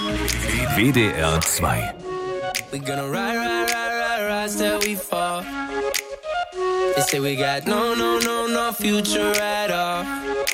WDR 2. We gonna ride, ride, ride, ride, ride till we fall. They say we got no future at all.